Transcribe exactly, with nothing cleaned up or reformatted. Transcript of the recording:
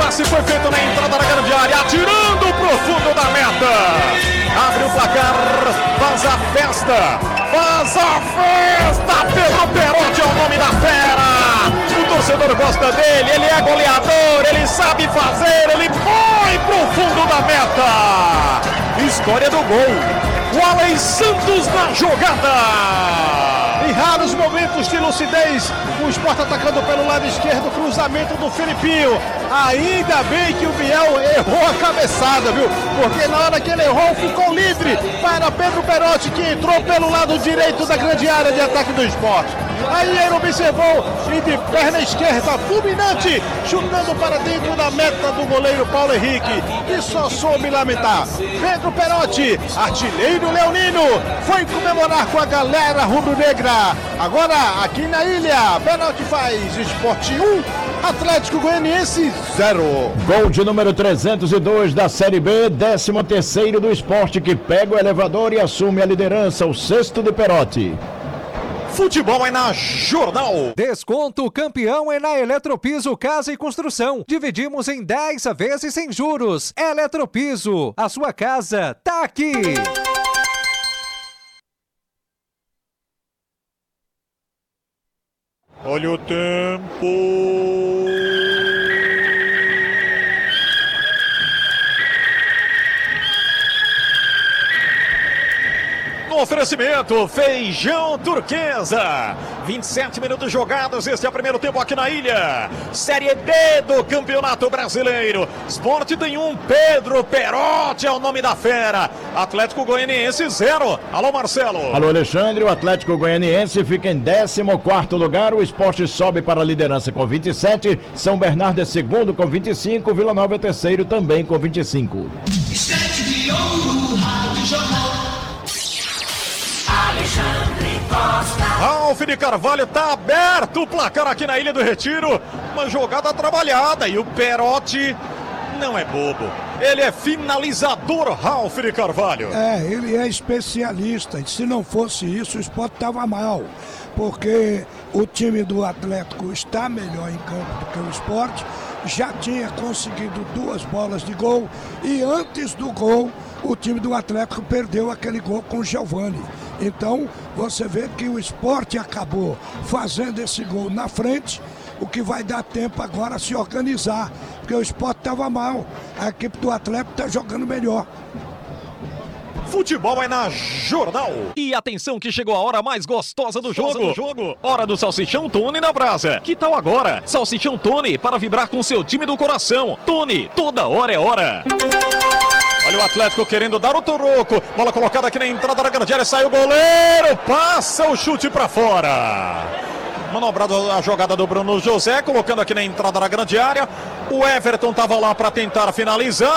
passe foi feito na entrada da grande área, atirando pro fundo da meta. Abre o placar, faz a festa, faz a festa. Pedro Perotti é o nome da fera. O torcedor gosta dele, ele é goleador, ele sabe fazer, ele foi pro fundo da meta. História do gol, o Alex Santos na jogada. Em raros momentos de lucidez, o Sport atacando pelo lado esquerdo, cruzamento do Felipinho. Ainda bem que o Biel errou a cabeçada, viu? Porque na hora que ele errou, ficou livre para Pedro Perotti, que entrou pelo lado direito da grande área de ataque do Sport. Aí ele observou e de perna esquerda, fulminante, chutando para dentro da meta do goleiro Paulo Henrique. E só soube lamentar. Pedro Perotti, artilheiro leonino, foi comemorar com a galera rubro-negra. Agora, aqui na ilha, Perotti faz Sport um, Atlético Goianiense zero. Gol de número trezentos e dois da Série B, décimo terceiro do Sport, que pega o elevador e assume a liderança, o sexto de Perotti. Futebol é na Jornal. Desconto campeão é na Eletropiso Casa e Construção. Dividimos em dez vezes sem juros. Eletropiso, a sua casa tá aqui. Olha o tempo. Oferecimento Feijão Turquesa, vinte e sete minutos jogados, este é o primeiro tempo aqui na ilha. Série B do Campeonato Brasileiro. Sport tem um, Pedro Perotti é o nome da fera. Atlético Goianiense zero. Alô Marcelo. Alô Alexandre, o Atlético Goianiense fica em décimo quarto lugar, o Sport sobe para a liderança com vinte e sete, São Bernardo é segundo com vinte e cinco, Vila Nova é terceiro também com vinte e cinco. Estante de ouro, Rádio Jornal. Alexandre Costa. Ralf de Carvalho, tá aberto o placar aqui na Ilha do Retiro. Uma jogada trabalhada e o Perotti não é bobo. Ele é finalizador, Ralf de Carvalho. É, ele é especialista. E se não fosse isso, o Sport estava mal. Porque o time do Atlético está melhor em campo do que o Sport. Já tinha conseguido duas bolas de gol. E antes do gol, o time do Atlético perdeu aquele gol com o Giovani. Então, você vê que o Sport acabou fazendo esse gol na frente, o que vai dar tempo agora a se organizar, porque o Sport estava mal, a equipe do Atlético está jogando melhor. Futebol é na Jornal. E atenção que chegou a hora mais gostosa do jogo. do jogo. Hora do Salsichão Tony na brasa. Que tal agora? Salsichão Tony para vibrar com seu time do coração. Tony, toda hora é hora. Olha o Atlético querendo dar o toroco. Bola colocada aqui na entrada da grande área. Sai o goleiro. Passa o chute para fora. Manobrado a jogada do Bruno José. Colocando aqui na entrada da grande área. O Everton estava lá para tentar finalizar.